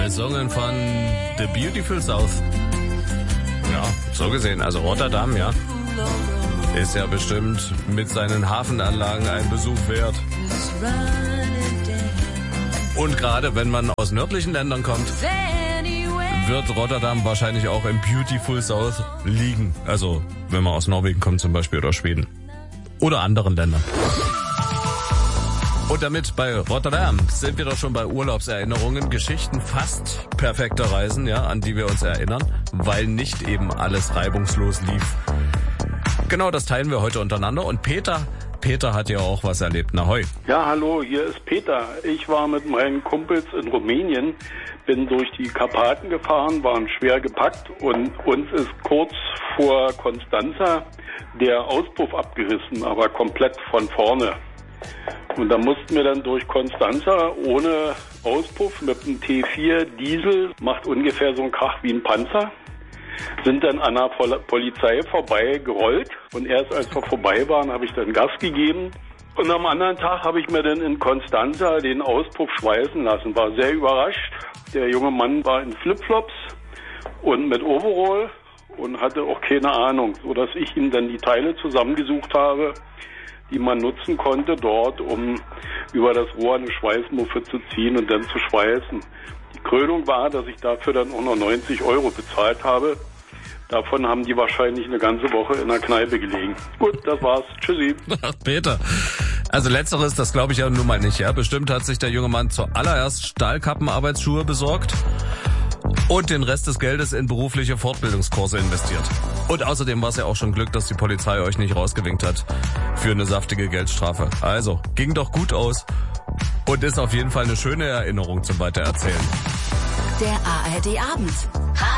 gesungen von The Beautiful South. Ja, so gesehen, also Rotterdam, ja. Ist ja bestimmt mit seinen Hafenanlagen ein Besuch wert. Und gerade wenn man aus nördlichen Ländern kommt, wird Rotterdam wahrscheinlich auch im Beautiful South liegen. Also wenn man aus Norwegen kommt zum Beispiel oder Schweden. Oder anderen Ländern. Und damit bei Rotterdam sind wir doch schon bei Urlaubserinnerungen, Geschichten fast perfekter Reisen, ja, an die wir uns erinnern, weil nicht eben alles reibungslos lief. Genau, das teilen wir heute untereinander. Und Peter hat ja auch was erlebt. Na hoi. Ja, hallo, hier ist Peter. Ich war mit meinen Kumpels in Rumänien, bin durch die Karpaten gefahren, waren schwer gepackt und uns ist kurz vor Constanța der Auspuff abgerissen, aber komplett von vorne. Und da mussten wir dann durch Constanța ohne Auspuff mit einem T4 Diesel, macht ungefähr so einen Krach wie ein Panzer, sind dann an der Polizei vorbei gerollt und erst als wir vorbei waren, habe ich dann Gas gegeben. Und am anderen Tag habe ich mir dann in Constanța den Auspuff schweißen lassen, war sehr überrascht. Der junge Mann war in Flipflops und mit Overall und hatte auch keine Ahnung, sodass ich ihm dann die Teile zusammengesucht habe, die man nutzen konnte dort, um über das Rohr eine Schweißmuffe zu ziehen und dann zu schweißen. Die Krönung war, dass ich dafür dann auch noch 90 € bezahlt habe. Davon haben die wahrscheinlich eine ganze Woche in der Kneipe gelegen. Gut, das war's. Tschüssi. Ach, Peter. Also letzteres, das glaube ich ja nun mal nicht, ja. Bestimmt hat sich der junge Mann zuallererst Stahlkappenarbeitsschuhe besorgt und den Rest des Geldes in berufliche Fortbildungskurse investiert. Und außerdem war es ja auch schon Glück, dass die Polizei euch nicht rausgewinkt hat für eine saftige Geldstrafe. Also, ging doch gut aus und ist auf jeden Fall eine schöne Erinnerung zum Weitererzählen. Der ARD Abend.